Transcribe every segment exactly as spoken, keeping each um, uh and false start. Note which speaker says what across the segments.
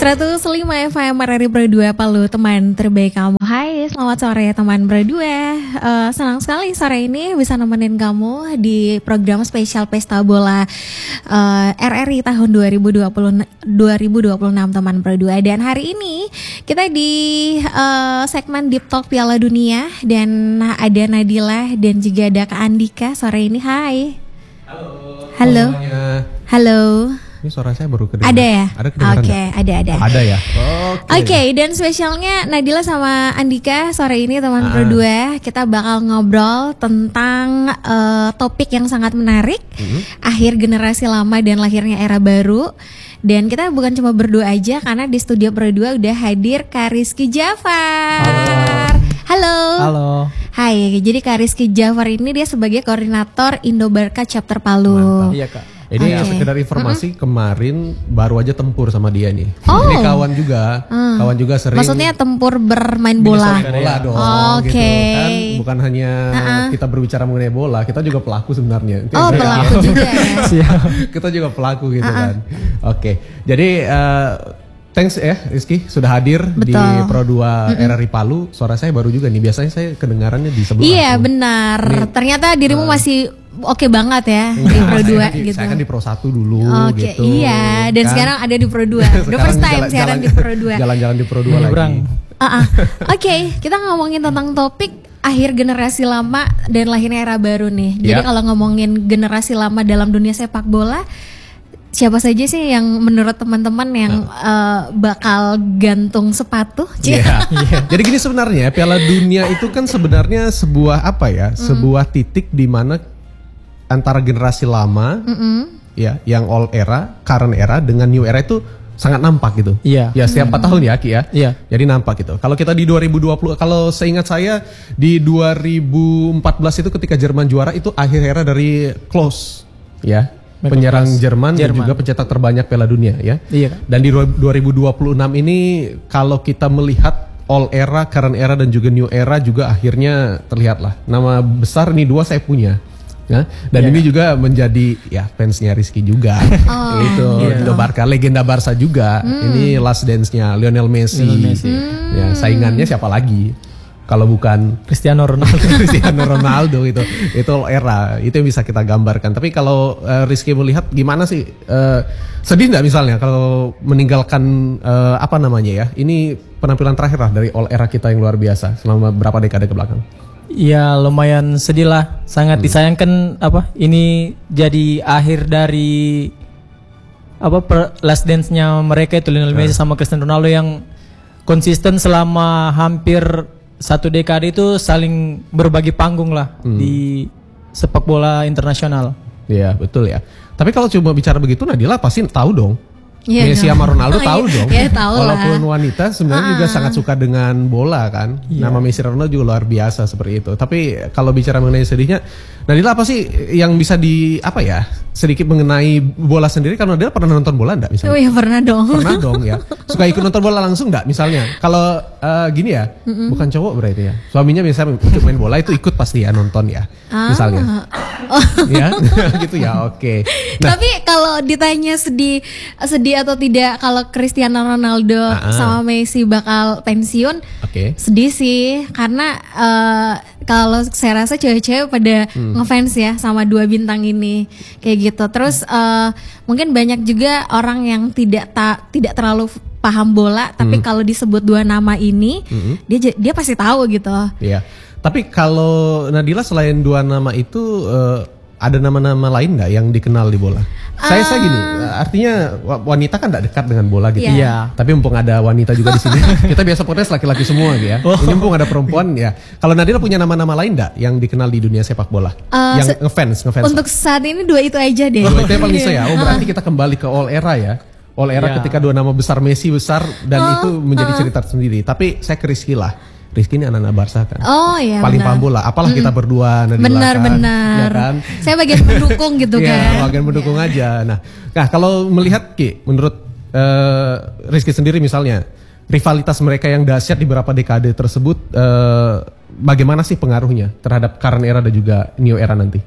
Speaker 1: seratus lima F M R R I Pro dua Palu, teman terbaik kamu. Hai, selamat sore teman Pro dua. Uh, senang sekali sore ini bisa nemenin kamu di program spesial Pesta Bola uh, R R I tahun dua ribu dua puluh, dua ribu dua puluh enam teman Pro dua. Dan hari ini kita di uh, segmen Deep Talk Piala Dunia dan ada Nadila dan juga ada Kak Andika sore ini. Hai.
Speaker 2: Halo.
Speaker 1: Halo.
Speaker 2: Semuanya.
Speaker 1: Halo.
Speaker 2: Ini suara saya baru kedengaran.
Speaker 1: Ada ya?
Speaker 2: Ada kedengaran.
Speaker 1: Oke, okay, ada ada.
Speaker 2: Ada ya. Oke.
Speaker 1: Okay. Okay, dan spesialnya Nadila sama Andika sore ini teman
Speaker 2: ah.
Speaker 1: Pro dua kita bakal ngobrol tentang uh, topik yang sangat menarik, mm-hmm. akhir generasi lama dan lahirnya era baru. Dan kita bukan cuma berdua aja karena di studio Pro dua udah hadir Kak Rizky Jafar. Halo.
Speaker 2: Halo.
Speaker 1: Hai, jadi Kak Rizky Jafar ini dia sebagai koordinator Indobarka Chapter Palu.
Speaker 2: Mantap. Iya Kak. Ini okay. sekedar informasi, mm-hmm. kemarin baru aja tempur sama dia nih.
Speaker 1: Oh.
Speaker 2: Ini kawan juga, hmm. kawan juga sering.
Speaker 1: Maksudnya tempur bermain bola.
Speaker 2: Bola dong,
Speaker 1: Oke.
Speaker 2: Okay. Gitu kan. Bukan hanya uh-uh. kita berbicara mengenai bola, kita juga pelaku sebenarnya.
Speaker 1: Oh, pelaku juga ya.
Speaker 2: Kita juga pelaku gitu uh-uh. kan. Oke, okay. Jadi uh, thanks ya Rizky sudah hadir. Betul. Di Pro dua mm-hmm. R R I Palu. Suara saya baru juga nih, biasanya saya kedengarannya di sebelah.
Speaker 1: Iya aku. Benar. Nih, ternyata dirimu uh, masih oke banget ya
Speaker 2: enggak,
Speaker 1: di Pro dua
Speaker 2: di,
Speaker 1: gitu.
Speaker 2: Saya kan di Pro satu dulu
Speaker 1: okay,
Speaker 2: gitu.
Speaker 1: Iya, dan kan? Sekarang ada di Pro dua. The first time jalan, sekarang jalan, di Pro dua.
Speaker 2: Jalan-jalan di Pro dua lagi.
Speaker 1: Uh-uh. Oke, okay, kita ngomongin tentang topik akhir generasi lama dan lahirnya era baru nih. Jadi yeah. kalau ngomongin generasi lama dalam dunia sepak bola, siapa saja sih yang menurut teman-teman yang uh, bakal gantung sepatu?
Speaker 2: Yeah, yeah. Jadi gini sebenarnya Piala Dunia itu kan sebenarnya sebuah apa ya? Mm. Sebuah titik di mana antara generasi lama, mm-hmm. ya, yang old era, current era dengan new era itu sangat nampak gitu.
Speaker 3: Iya.
Speaker 2: Ya setiap empat mm. tahun ya Ki ya.
Speaker 3: Iya.
Speaker 2: Jadi nampak gitu. Kalau kita di dua ribu dua puluh, kalau seingat saya di dua ribu empat belas itu ketika Jerman juara itu akhir era dari Klose, ya. Penyerang Jerman, Jerman dan juga pencetak terbanyak Piala Dunia ya.
Speaker 3: Iya.
Speaker 2: Dan di dua ribu dua puluh enam ini kalau kita melihat old era, current era dan juga new era juga akhirnya terlihat lah. Nama besar nih dua saya punya. Ya, dan yeah. ini juga menjadi ya fansnya Rizky juga. Oh, itu yeah. Indo Barca, legenda Barca juga. Mm. Ini last dance-nya Lionel Messi. Lionel Messi. Mm. Ya, saingannya siapa lagi? Kalau bukan
Speaker 3: Cristiano Ronaldo.
Speaker 2: Cristiano Ronaldo itu itu era itu yang bisa kita gambarkan. Tapi kalau uh, Rizky melihat gimana sih uh, sedih nggak misalnya kalau meninggalkan uh, apa namanya ya? Ini penampilan terakhir lah dari all era kita yang luar biasa selama berapa dekade ke belakang.
Speaker 3: Ya lumayan sedih lah, sangat hmm. disayangkan apa ini jadi akhir dari apa per, last dance-nya mereka itu Lionel Messi hmm. sama Cristiano Ronaldo yang konsisten selama hampir satu dekade itu saling berbagi panggung lah hmm. di sepak bola internasional.
Speaker 2: Iya betul ya. Tapi kalau cuma bicara begitu Nadila pasti tahu dong.
Speaker 1: Yeah,
Speaker 2: Messi sama Ronaldo tahu dong.
Speaker 1: Yeah, tahu
Speaker 2: walaupun
Speaker 1: lah.
Speaker 2: wanita sebenarnya uh. juga sangat suka dengan bola kan. Yeah. Nama Messi Ronaldo juga luar biasa seperti itu. Tapi kalau bicara mengenai sedihnya, Nadila apa sih yang bisa di apa ya? Sedikit mengenai bola sendiri, karena Nadila pernah nonton bola enggak misalnya?
Speaker 1: Oh iya pernah dong.
Speaker 2: Pernah dong ya. Suka ikut nonton bola langsung enggak misalnya? Kalau uh, gini ya, mm-mm. bukan cowok berarti ya. Suaminya biasa ikut main bola itu ikut pasti ya nonton ya. Ah. Misalnya. Oh. Ya, gitu ya. Oke. Okay.
Speaker 1: Nah, tapi kalau ditanya sedih sedih atau tidak kalau Cristiano Ronaldo uh-uh. sama Messi bakal pensiun,
Speaker 2: okay.
Speaker 1: sedih sih karena uh, kalau saya rasa cewek-cewek pada hmm. ngefans ya sama dua bintang ini kayak gitu. Terus uh, mungkin banyak juga orang yang tidak ta- tidak terlalu paham bola, tapi hmm. kalau disebut dua nama ini hmm. dia dia pasti tahu gitu.
Speaker 2: Iya. Tapi kalau Nadila selain dua nama itu uh, ada nama-nama lain nggak yang dikenal di bola? Uh, saya saya gini, artinya wanita kan tidak dekat dengan bola gitu.
Speaker 1: Iya.
Speaker 2: Yeah. Tapi mumpung ada wanita juga di sini, kita biasa podcast laki-laki semua gitu ya. Oh. Ini mumpung ada perempuan ya. Kalau Nadila punya nama-nama lain nggak yang dikenal di dunia sepak bola? Uh, yang se- ngefans, ngefans.
Speaker 1: Untuk saat ini dua itu aja deh.
Speaker 2: Dua itu yang paling bisa ya. Oh berarti kita kembali ke all era ya. All era yeah. ketika dua nama besar Messi besar dan uh, itu menjadi uh. cerita sendiri. Tapi saya ke Rizky lah. Rizky ini anak-anak Barca kan.
Speaker 1: Oh iya.
Speaker 2: Paling paham bola. Apalah mm. kita berdua Nadila
Speaker 1: benar,
Speaker 2: kan.
Speaker 1: Benar
Speaker 2: Ya kan?
Speaker 1: Saya bagian pendukung gitu kan.
Speaker 2: Iya, bagian pendukung yeah. aja. Nah, nah kalau melihat Ki, menurut uh, Rizky sendiri misalnya, rivalitas mereka yang dahsyat di beberapa dekade tersebut, uh, bagaimana sih pengaruhnya terhadap current era dan juga new era nanti?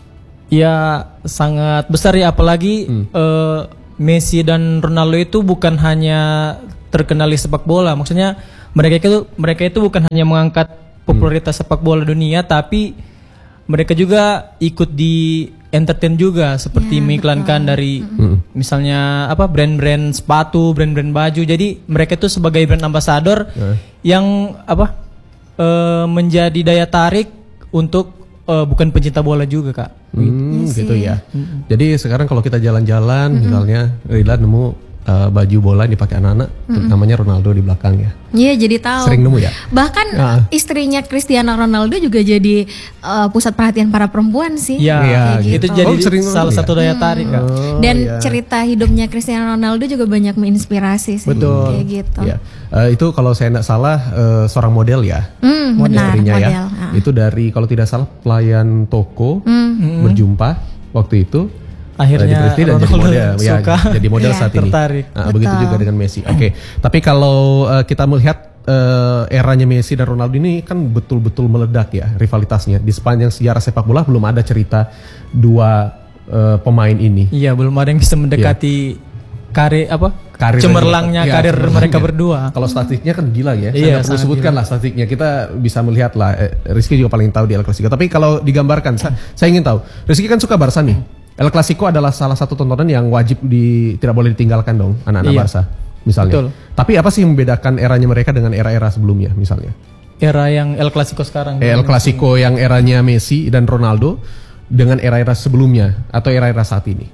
Speaker 3: Ya sangat besar ya, apalagi hmm. uh, Messi dan Ronaldo itu bukan hanya terkenal di sepak bola. Maksudnya mereka itu mereka itu bukan hanya mengangkat popularitas hmm. sepak bola dunia, tapi mereka juga ikut di entertain juga, seperti
Speaker 1: ya,
Speaker 3: mengiklankan
Speaker 1: betul.
Speaker 3: dari
Speaker 2: hmm.
Speaker 3: misalnya apa brand-brand sepatu, brand-brand baju. Jadi mereka itu sebagai brand ambassador
Speaker 2: hmm.
Speaker 3: yang apa e, menjadi daya tarik untuk e, bukan pencinta bola juga, Kak.
Speaker 2: Hmm,
Speaker 1: Iya
Speaker 2: gitu
Speaker 1: sih.
Speaker 2: ya. Hmm. Jadi sekarang kalau kita jalan-jalan, mm-hmm. misalnya Rila nemu uh, baju bola yang dipakai anak-anak, mm-hmm. namanya Ronaldo di belakang ya.
Speaker 1: Iya, jadi tahu.
Speaker 2: Sering nemu ya.
Speaker 1: Bahkan
Speaker 2: uh.
Speaker 1: istrinya Cristiano Ronaldo juga jadi uh, pusat perhatian para perempuan sih.
Speaker 3: Iya,
Speaker 2: ya,
Speaker 3: gitu. Itu
Speaker 1: gitu.
Speaker 3: jadi
Speaker 2: oh, sering
Speaker 3: salah
Speaker 2: ya?
Speaker 3: satu daya tarik, Kak.
Speaker 2: Oh,
Speaker 1: Dan
Speaker 2: ya.
Speaker 1: cerita hidupnya Cristiano Ronaldo juga banyak menginspirasi sih.
Speaker 3: Betul.
Speaker 1: Kayak gitu.
Speaker 2: Ya. Uh, itu kalau saya tidak salah uh, seorang model ya.
Speaker 1: Hmm, benar,
Speaker 2: istrinya ya.
Speaker 1: model. Ah.
Speaker 2: Itu dari kalau tidak salah pelayan toko
Speaker 1: Hmm.
Speaker 2: berjumpa waktu itu.
Speaker 3: Akhirnya
Speaker 2: dan jadi model, ya,
Speaker 3: suka,
Speaker 2: jadi model
Speaker 1: ya,
Speaker 2: saat ini.
Speaker 3: tertarik.
Speaker 2: Nah, begitu
Speaker 1: Betul.
Speaker 2: juga dengan Messi. Oke, okay. Tapi kalau uh, kita melihat uh, eranya Messi dan Ronaldo ini kan betul-betul meledak ya rivalitasnya. Di sepanjang sejarah sepak bola belum ada cerita dua uh, pemain ini.
Speaker 3: Iya, belum ada yang bisa mendekati karir apa?
Speaker 2: Karir
Speaker 3: cemerlangnya
Speaker 2: ya,
Speaker 3: karir
Speaker 2: cemerlangnya.
Speaker 3: mereka berdua.
Speaker 2: Kalau statistiknya kan gila ya. Saya
Speaker 3: Iya,
Speaker 2: nggak perlu
Speaker 3: sangat
Speaker 2: sebutkan
Speaker 3: gila.
Speaker 2: lah statistiknya. Kita bisa melihat lah. Eh, Rizky juga paling tahu di El Clasico. Tapi kalau digambarkan, saya, saya ingin tahu. Rizky kan suka Barca nih. El Clasico adalah salah satu tontonan yang wajib di tidak boleh ditinggalkan dong anak-anak
Speaker 3: Iya.
Speaker 2: Barca misalnya.
Speaker 3: Betul.
Speaker 2: Tapi apa sih yang membedakan eranya mereka dengan era-era sebelumnya misalnya?
Speaker 3: Era yang El Clasico sekarang.
Speaker 2: Eh, El Clasico yang eranya Messi dan Ronaldo dengan era-era sebelumnya atau era-era saat ini?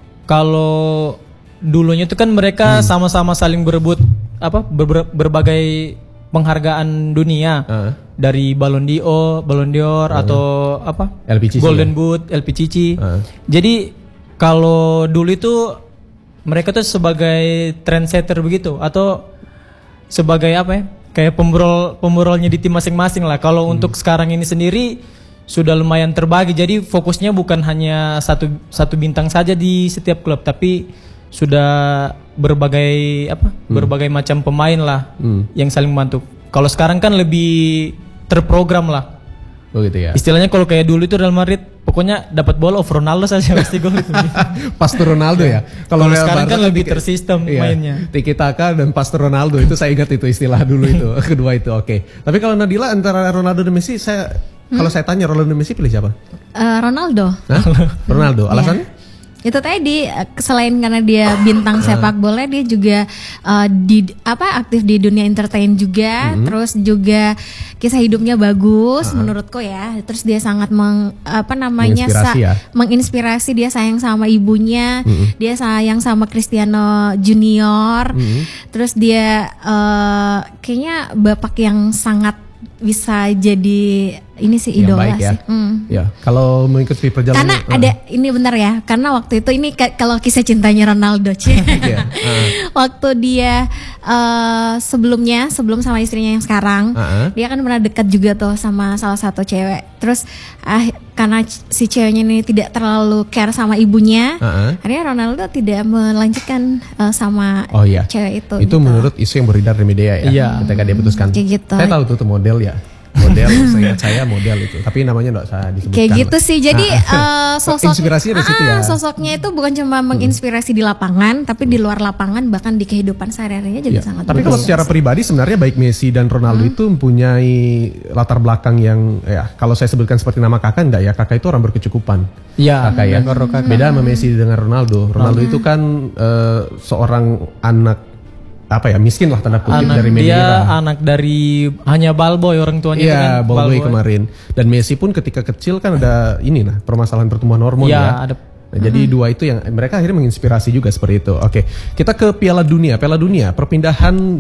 Speaker 3: Kalau dulunya itu kan mereka sama-sama saling berebut apa ber- ber- berbagai penghargaan dunia
Speaker 2: Uh.
Speaker 3: dari Ballon d'Or, Ballon d'Or atau apa
Speaker 2: L P C C
Speaker 3: Golden
Speaker 2: ya?
Speaker 3: Boot, L P C C.
Speaker 2: Uh.
Speaker 3: Jadi kalau dulu itu mereka tuh sebagai trendsetter begitu atau sebagai apa ya kayak pemberol pemberolnya di tim masing-masing lah. Kalau
Speaker 2: Hmm.
Speaker 3: untuk sekarang ini sendiri sudah lumayan terbagi. Jadi fokusnya bukan hanya satu satu bintang saja di setiap klub, tapi sudah berbagai apa
Speaker 2: Hmm.
Speaker 3: berbagai macam pemain lah
Speaker 2: Hmm.
Speaker 3: yang saling membantu. Kalau sekarang kan lebih terprogram lah.
Speaker 2: Begitu ya.
Speaker 3: Istilahnya kalau kayak dulu itu Real Madrid pokoknya dapat bola of Ronaldo saja pasti gol itu.
Speaker 2: Pastor Ronaldo ya.
Speaker 3: Kalau
Speaker 2: Real
Speaker 3: sekarang kan
Speaker 2: Barca
Speaker 3: lebih
Speaker 2: tiki-
Speaker 3: tersistem
Speaker 2: iya,
Speaker 3: mainnya.
Speaker 2: Tiki Taka dan Pastor Ronaldo itu saya ingat itu istilah dulu itu kedua itu. Oke. Tapi kalau Nadila antara Ronaldo dan Messi saya kalau saya tanya Ronaldo dan Messi pilih siapa?
Speaker 1: Eh, Ronaldo.
Speaker 2: Hah? Ronaldo. Alasannya?
Speaker 1: Itu tadi eh, selain karena dia bintang sepak bola, dia juga eh, di apa aktif di dunia entertain juga, terus juga kisah hidupnya bagus menurutku ya. Terus dia sangat meng, apa namanya
Speaker 2: Menginspirasi ya.
Speaker 1: menginspirasi, dia sayang sama ibunya, dia sayang sama Cristiano Junior. Terus dia eh, kayaknya bapak yang sangat bisa jadi ini sih
Speaker 2: Yang
Speaker 1: idola
Speaker 2: baik ya.
Speaker 1: sih. Mm.
Speaker 2: Ya, kalau mengikuti perjalanan
Speaker 1: Karena
Speaker 2: uh,
Speaker 1: ada ini benar ya, karena waktu itu ini ka- kalau kisah cintanya Ronaldo, Cie.
Speaker 2: Iya, uh.
Speaker 1: Waktu dia eh, sebelumnya sebelum sama istrinya yang sekarang,
Speaker 2: Uh-uh.
Speaker 1: dia kan pernah dekat juga tuh sama salah satu cewek. Terus ah, karena c- si ceweknya ini tidak terlalu care sama ibunya,
Speaker 2: Uh-uh.
Speaker 1: akhirnya Ronaldo tidak melanjutkan eh, sama
Speaker 2: Oh iya.
Speaker 1: cewek itu.
Speaker 2: Itu
Speaker 1: gitu.
Speaker 2: menurut isu yang beredar di media ya.
Speaker 3: Iya.
Speaker 2: Ketika dia putuskan.
Speaker 1: Kayak gitu.
Speaker 2: Saya tahu tuh, tuh model ya. Model, saya, saya model itu. Tapi namanya enggak usah disebutkan.
Speaker 1: Kayak gitu
Speaker 2: lah.
Speaker 1: sih. Jadi
Speaker 2: Ah.
Speaker 1: eh, sosok
Speaker 2: Inspirasinya dari situ
Speaker 1: ah,
Speaker 2: ya.
Speaker 1: sosoknya itu bukan cuma menginspirasi di lapangan, tapi di luar lapangan bahkan di kehidupan sehari-harinya juga
Speaker 2: Iya.
Speaker 1: sangat.
Speaker 2: Tapi kalau
Speaker 1: bagus.
Speaker 2: secara pribadi sebenarnya baik Messi dan Ronaldo itu mempunyai latar belakang yang ya kalau saya sebutkan seperti nama kakak enggak ya, kakak itu orang berkecukupan.
Speaker 3: Iya,
Speaker 2: Kakak ya.
Speaker 3: Goro kakak.
Speaker 2: Beda sama Messi dengan Ronaldo. Ronaldo itu kan eh, seorang anak apa ya miskin lah tanda kutip
Speaker 3: Anak
Speaker 2: dari
Speaker 3: dia
Speaker 2: Medina.
Speaker 3: anak dari hanya balboy orang tuanya itu
Speaker 2: Iya,
Speaker 3: kan
Speaker 2: Ballboy kemarin. Dan Messi pun ketika kecil kan ada ini nah permasalahan pertumbuhan hormon
Speaker 3: Iya,
Speaker 2: ya.
Speaker 3: ada.
Speaker 2: Nah, jadi dua itu yang mereka akhirnya menginspirasi juga seperti itu. Oke, kita ke Piala Dunia. Piala Dunia, perpindahan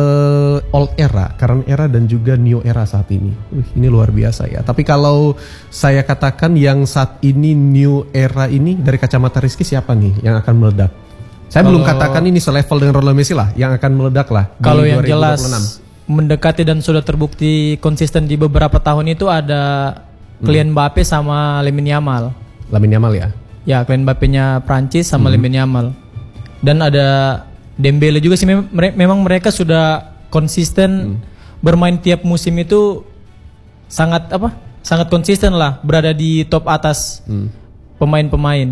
Speaker 2: eh, old era, current era dan juga new era saat ini. Wih, ini luar biasa ya. Tapi kalau saya katakan yang saat ini new era ini dari kacamata Rizky siapa nih yang akan meledak? Saya belum katakan ini selevel dengan Ronaldo Messi lah, yang akan meledak lah. di
Speaker 3: Kalau yang
Speaker 2: dua ribu dua puluh enam.
Speaker 3: jelas mendekati dan sudah terbukti konsisten di beberapa tahun itu ada Kylian Mbappe sama Lamine Yamal.
Speaker 2: Lamine Yamal ya.
Speaker 3: Ya, Kylian Mbappe-nya Prancis sama Lamine Yamal. Dan ada Dembele juga sih mem- mere- memang mereka sudah konsisten bermain tiap musim itu sangat apa? Sangat konsisten lah berada di top atas
Speaker 2: Hmm.
Speaker 3: pemain-pemain.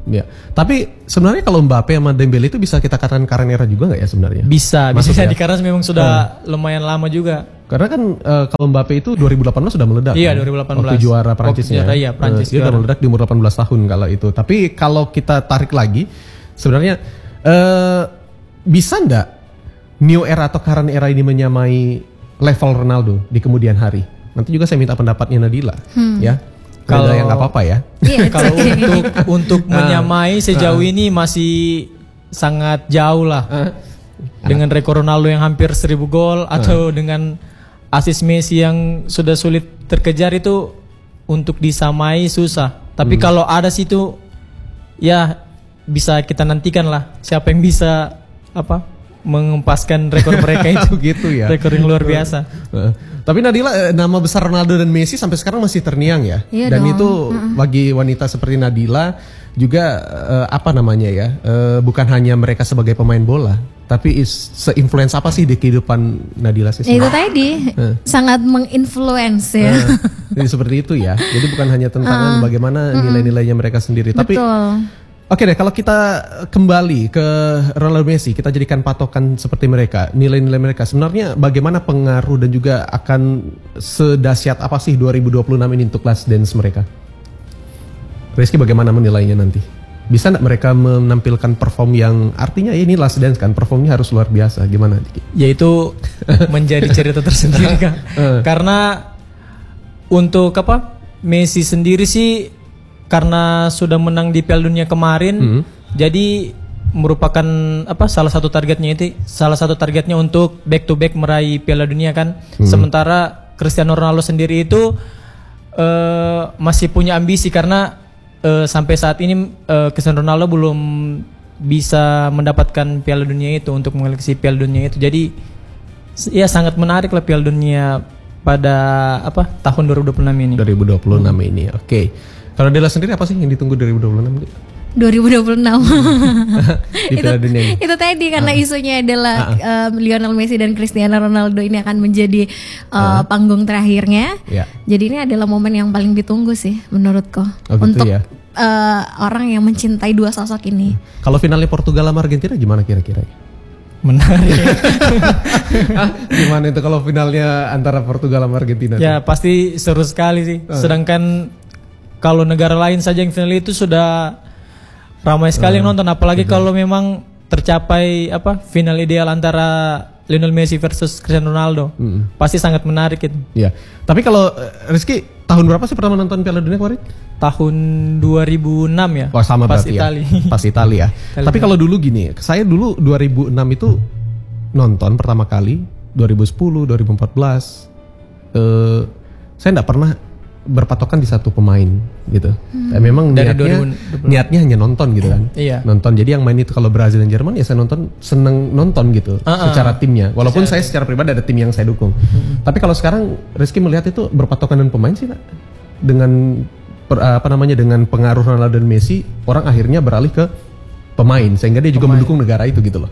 Speaker 2: Ya, tapi sebenarnya kalau Mbappe sama Dembele itu bisa kita katakan current era juga nggak ya sebenarnya?
Speaker 3: Bisa, bisa
Speaker 2: Masuk
Speaker 3: jadi
Speaker 2: ya?
Speaker 3: karena memang sudah hmm. lumayan lama juga.
Speaker 2: Karena kan uh, kalau Mbappe itu dua ribu delapan belas sudah meledak.
Speaker 3: Iya,
Speaker 2: kan?
Speaker 3: dua ribu delapan belas.
Speaker 2: Waktu juara Prancisnya.
Speaker 3: Waktu juara, iya, Prancis
Speaker 2: uh, dia udah meledak di umur delapan belas tahun kalau itu. Tapi kalau kita tarik lagi, sebenarnya uh, bisa nggak new era atau current era ini menyamai level Ronaldo di kemudian hari? Nanti juga saya minta pendapatnya Nadila, hmm. ya. Kalau yang nggak apa-apa ya.
Speaker 1: Iya,
Speaker 3: kalau untuk untuk menyamai sejauh uh, ini masih sangat jauh lah. Uh, dengan rekor Ronaldo yang hampir seribu gol uh, atau dengan asis Messi yang sudah sulit terkejar itu untuk disamai susah. Tapi hmm. kalau ada situ ya bisa kita nantikan lah siapa yang bisa apa mengempaskan rekor mereka itu
Speaker 2: gitu ya.
Speaker 3: Rekor yang luar biasa.
Speaker 2: Uh, tapi Nadila, nama besar Ronaldo dan Messi sampai sekarang masih terngiang ya.
Speaker 1: Iya
Speaker 2: dan
Speaker 1: dong.
Speaker 2: itu
Speaker 1: uh-uh.
Speaker 2: bagi wanita seperti Nadila juga uh, apa namanya ya, uh, bukan hanya mereka sebagai pemain bola, tapi is, se-influence apa sih di kehidupan Nadila sih?
Speaker 1: Itu tadi uh. sangat menginfluence ya.
Speaker 2: Uh, jadi seperti itu ya. Jadi bukan hanya tentang uh. bagaimana uh-uh. nilai-nilainya mereka sendiri,
Speaker 1: Betul.
Speaker 2: tapi oke deh, kalau kita kembali ke Ronaldo Messi, kita jadikan patokan seperti mereka, nilai-nilai mereka. Sebenarnya bagaimana pengaruh dan juga akan sedahsyat apa sih dua ribu dua puluh enam ini untuk Last Dance mereka? Rizky bagaimana menilainya nanti? Bisa nggak mereka menampilkan perform yang artinya ini Last Dance kan, performnya harus luar biasa, gimana?
Speaker 3: Yaitu menjadi cerita tersendiri kan. Karena untuk apa Messi sendiri sih, karena sudah menang di Piala Dunia kemarin, hmm. jadi merupakan apa salah satu targetnya itu salah satu targetnya untuk back to back meraih Piala Dunia kan. Hmm. Sementara Cristiano Ronaldo sendiri itu uh, masih punya ambisi karena uh, sampai saat ini uh, Cristiano Ronaldo belum bisa mendapatkan Piala Dunia itu untuk mengoleksi Piala Dunia itu. Jadi ya sangat menarik lah Piala Dunia pada apa tahun dua ribu dua puluh enam ini.
Speaker 2: dua ribu dua puluh enam hmm. ini, oke. Okay. Kalau Dela sendiri apa sih yang ditunggu dua ribu dua puluh enam?
Speaker 1: dua ribu dua puluh enam
Speaker 2: Di Piala Dunia ini.
Speaker 1: Itu tadi karena uh. isunya adalah uh. Uh, Lionel Messi dan Cristiano Ronaldo ini akan menjadi uh, uh. panggung terakhirnya. Yeah. Jadi ini adalah momen yang paling ditunggu sih menurutku.
Speaker 2: Oh, gitu
Speaker 1: untuk
Speaker 2: ya?
Speaker 1: uh, orang yang mencintai dua sosok ini.
Speaker 2: Kalau finalnya Portugal sama Argentina gimana kira-kira?
Speaker 3: Menarik.
Speaker 2: Gimana itu kalau finalnya antara Portugal sama Argentina?
Speaker 3: Ya tuh? Pasti seru sekali sih. Uh. Sedangkan kalau negara lain saja yang final itu sudah ramai sekali uh, yang nonton, apalagi uh, kalau memang tercapai apa final ideal antara Lionel Messi versus Cristiano Ronaldo, uh, pasti sangat menarik itu.
Speaker 2: Iya. Tapi kalau uh, Rizky tahun berapa sih pertama nonton Piala Dunia kemarin?
Speaker 3: Tahun dua ribu enam ya.
Speaker 2: Oh sama
Speaker 3: pas
Speaker 2: berarti
Speaker 3: Itali.
Speaker 2: ya. Pas Italia. Tapi kalau dulu gini, saya dulu dua ribu enam itu nonton pertama kali, dua ribu sepuluh, dua ribu empat belas. Uh, saya enggak pernah berpatokan di satu pemain gitu. Hmm. Eh, memang
Speaker 3: dari
Speaker 2: niatnya
Speaker 3: dua ribu dua puluh
Speaker 2: niatnya hanya nonton gitu kan.
Speaker 3: Iya.
Speaker 2: Nonton. Jadi yang main itu kalau Brazil dan Jerman ya saya nonton seneng nonton gitu uh-uh. secara timnya. Walaupun secara saya secara pribadi ada tim yang saya dukung. Hmm. Tapi kalau sekarang Rizky melihat itu berpatokan dengan pemain sih Nak? Dengan per, apa namanya dengan pengaruh Ronaldo dan Messi, orang akhirnya beralih ke pemain sehingga dia juga pemain. Mendukung negara itu gitu loh.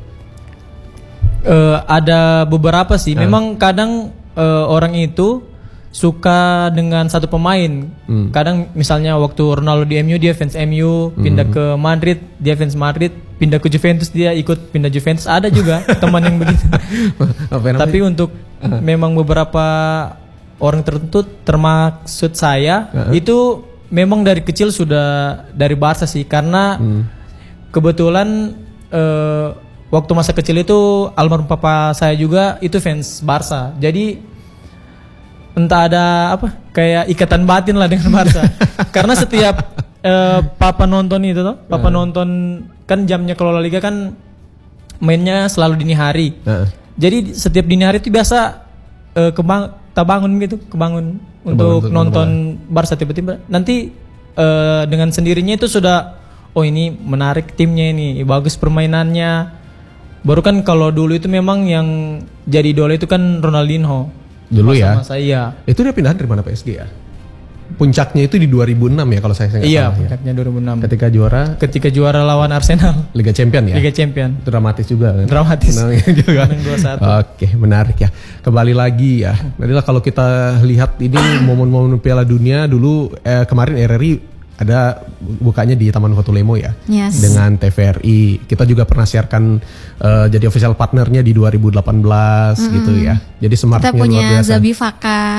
Speaker 3: Uh, ada beberapa sih. Uh. Memang kadang uh, orang itu suka dengan satu pemain. Hmm. Kadang misalnya waktu Ronaldo di M U dia fans M U, pindah hmm. ke Madrid dia fans Madrid, pindah ke Juventus dia ikut pindah Juventus. Ada juga teman yang begitu. Tapi untuk uh-huh. memang beberapa orang tertentu termaksud saya uh-huh. itu memang dari kecil sudah dari Barca sih karena hmm. kebetulan uh, waktu masa kecil itu almarhum papa saya juga itu fans Barca. Jadi entah ada apa kayak ikatan batin lah dengan Barca. Karena setiap uh, papa nonton itu tuh, papa uh. nonton kan jamnya kalau La Liga kan mainnya selalu dini hari. Uh. Jadi setiap dini hari itu biasa uh, kebang tak bangun gitu, kebangun untuk nonton Barca tiba-tiba. Nanti uh, dengan sendirinya itu sudah oh ini menarik timnya ini, bagus permainannya. Baru kan kalau dulu itu memang yang jadi idola itu kan Ronaldinho.
Speaker 2: Dulu ya.
Speaker 3: Masa iya.
Speaker 2: Itu dia pindahan dari mana P S G ya? Puncaknya itu di dua ribu enam ya kalau saya nggak
Speaker 3: iya,
Speaker 2: salah. Iya,
Speaker 3: puncaknya dua ribu enam.
Speaker 2: Ketika juara
Speaker 3: ketika juara lawan Arsenal.
Speaker 2: Liga Champion ya?
Speaker 3: Liga Champion.
Speaker 2: Itu dramatis juga kan?
Speaker 3: Dramatis.
Speaker 2: juga. Oke, menarik ya. Kembali lagi ya. Nanti lah kalau kita lihat ini momen-momen Piala Dunia dulu eh, kemarin R R I ada bukanya di Taman Fatulemo ya,
Speaker 1: Yes.
Speaker 2: dengan T V R I. Kita juga pernah siarkan uh, jadi official partnernya di dua ribu delapan belas gitu ya. Jadi
Speaker 1: Kita
Speaker 2: smartnya luar
Speaker 1: punya
Speaker 2: biasa.
Speaker 1: Zabi Faka.